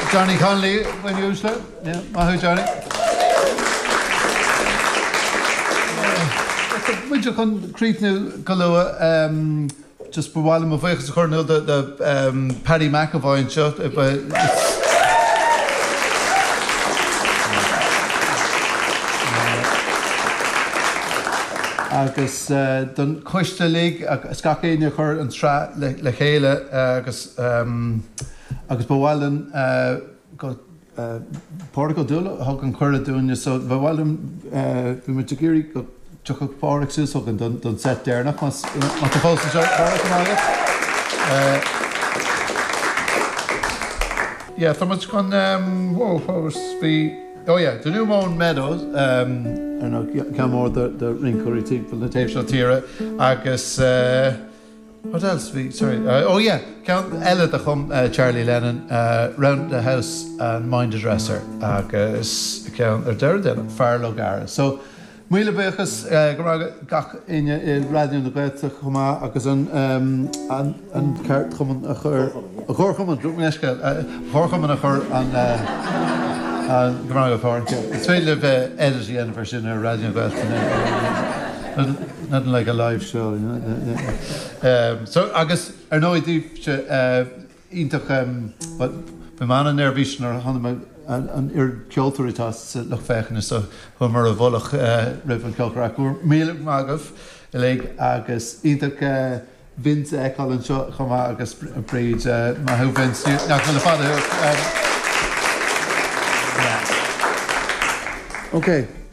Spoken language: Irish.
Johnny Conley when you sleep. Yeah, Mahu Johnny. Would you come create new Galua just for while I'm away because the Paddy McAvoy and shot agus don Coiste League Scacéine chur an stra le chéile agus bhhailin go Portugal dúla thug an chuir dúine so bhhailin bhí mu géirí go tucha páraachsú so don set déirnach mas tá fósta seo yeah, so much con the New Moon Meadows come more the ring team for the Tape Tira agus what else count Ella the home Charlie Lennon round the house and mind the dresser agus count there then Farlow Gara so Mile bechas gach in radio na gaite chuma agus an cart chum a chur chum an drúgneisce chum a chur an Grammaga Farn. It's very live editing and version of radio gaite. Nothing like a live show, you know. So agus no idea intach but the man and their vision or an ceoltóiritás le féchanna so chu mar a bholach ribh ceolcraach míle mágah le agus intach Vince eáil an seo chumá agus bríd maithú Vince nach le fada. Okay.